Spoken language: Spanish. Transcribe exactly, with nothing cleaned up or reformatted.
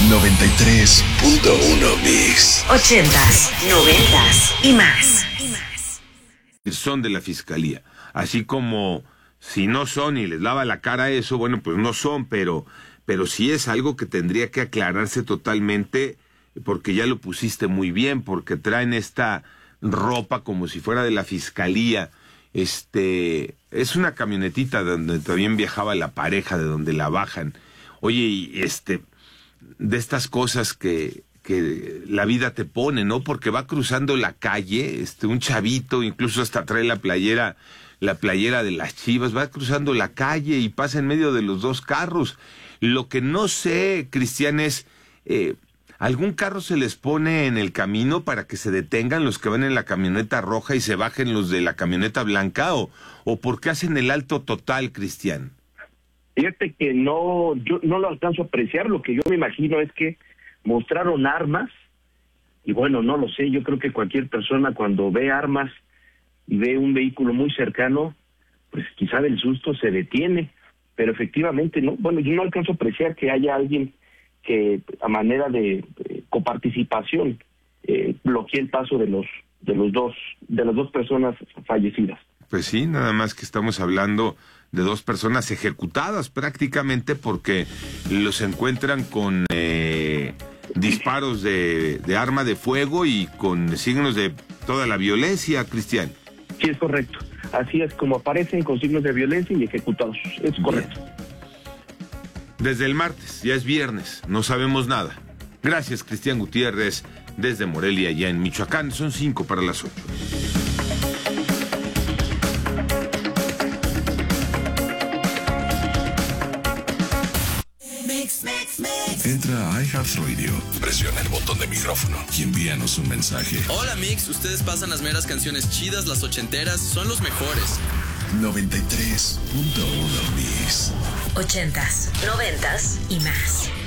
noventa y tres punto uno Mix. Ochentas, noventas y más. Son de la fiscalía, así como si no son y les lava la cara eso, bueno, pues no son, pero, pero sí es algo que tendría que aclararse totalmente, porque ya lo pusiste muy bien, porque traen esta ropa como si fuera de la fiscalía. Este, es una camionetita donde también viajaba la pareja, de donde la bajan. Oye, y este, de estas cosas que, que la vida te pone, ¿no? Porque va cruzando la calle, este, un chavito, incluso hasta trae la playera, la playera de las Chivas, va cruzando la calle y pasa en medio de los dos carros. Lo que no sé, Cristian, es, eh, ¿algún carro se les pone en el camino para que se detengan los que van en la camioneta roja y se bajen los de la camioneta blanca? ¿O, o por qué hacen el alto total, Cristian? Fíjate que no, yo no lo alcanzo a apreciar. Lo que yo me imagino es que mostraron armas, y bueno, no lo sé, yo creo que cualquier persona cuando ve armas y ve un vehículo muy cercano, pues quizá del susto se detiene, pero efectivamente no, bueno, yo no alcanzo a apreciar que haya alguien que a manera de eh, coparticipación eh, bloquee el paso de los de los dos de las dos personas fallecidas. Pues sí, nada más que estamos hablando de dos personas ejecutadas prácticamente, porque los encuentran con eh, disparos de, de arma de fuego y con signos de toda la violencia, Cristian. Sí, es correcto. Así es como aparecen, con signos de violencia y ejecutados. Es correcto. Bien. Desde el martes, ya es viernes, no sabemos nada. Gracias, Cristian Gutiérrez, desde Morelia, allá en Michoacán. Son cinco para las ocho. Entra a iHeartRadio, presiona el botón de micrófono y envíanos un mensaje. Hola Mix, ustedes pasan las meras canciones chidas, las ochenteras, son los mejores. noventa y tres punto uno Mix. Ochentas, noventas y más.